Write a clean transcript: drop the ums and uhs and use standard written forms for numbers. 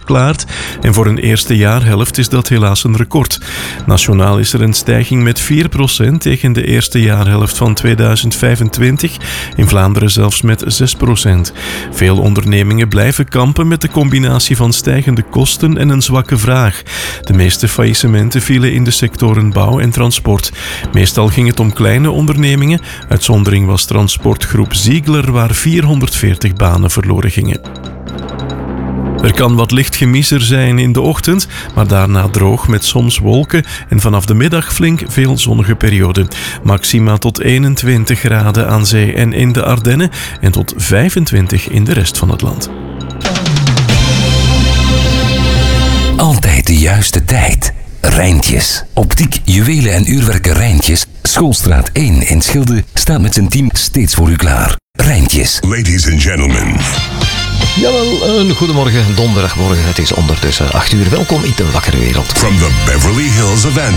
verklaard en voor een eerste jaarhelft is dat helaas een record. Nationaal is er een stijging met 4% tegen de eerste jaarhelft van 2025, in Vlaanderen zelfs met 6%. Veel ondernemingen blijven kampen met de combinatie van stijgende kosten en een zwakke vraag. De meeste faillissementen vielen in de sectoren bouw en transport. Meestal ging het om kleine ondernemingen. Uitzondering was transportgroep Ziegler, waar 440 banen verloren gingen. Er kan wat licht gemiezer zijn in de ochtend, maar daarna droog met soms wolken en vanaf de middag flink veel zonnige perioden. Maxima tot 21 graden aan zee en in de Ardennen en tot 25 in de rest van het land. Altijd de juiste tijd. Rijntjes. Optiek, juwelen en uurwerken Rijntjes. Schoolstraat 1 in Schilde staat met zijn team steeds voor u klaar. Rijntjes. Ladies and gentlemen. Jawel, een goedemorgen, donderdagmorgen. Het is ondertussen 8 uur. Welkom in de wakkere wereld. From the Beverly Hills of Antwerp.